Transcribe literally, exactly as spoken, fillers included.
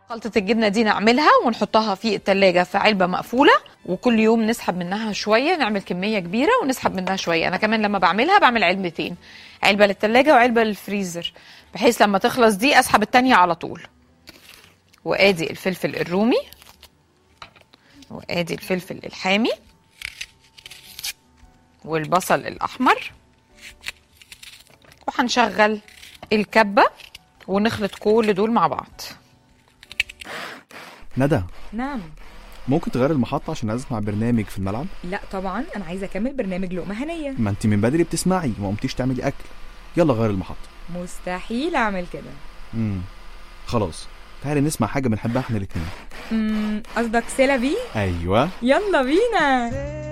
خلطة الجبنة دي نعملها ونحطها في التلاجة في علبة مقفولة، وكل يوم نسحب منها شوية، نعمل كمية كبيرة ونسحب منها شوية. أنا كمان لما بعملها بعمل علبتين، علبة للتلاجة وعلبة للفريزر، بحيث لما تخلص دي أسحب التانية على طول. وآدي الفلفل الرومي، وآدي الفلفل الحامي، والبصل الأحمر، وهنشغل الكبة ونخلط كل دول مع بعض. ندى. نعم. ممكن تغير المحطة عشان عايز اسمع برنامج في الملعب؟ لا طبعا، انا عايزه اكمل برنامج لقمة هنية. ما انت من بدري بتسمعي وما قمتيش تعملي اكل. يلا غير المحطة. مستحيل اعمل كده. امم خلاص، تعالي نسمع حاجة بنحبها احنا الاتنين. امم قصدك سيلافي؟ ايوه، يلا بينا.